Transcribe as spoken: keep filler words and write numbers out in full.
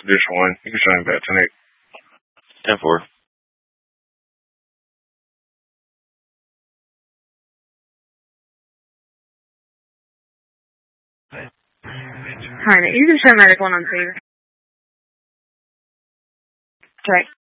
Division one. You can show him back tonight. ten four. Alright, you can show medic one on two. Correct.